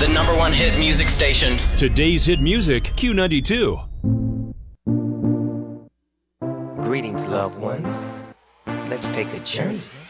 The number one hit music station. Today's hit music, Q92. Greetings, loved ones. Let's take a journey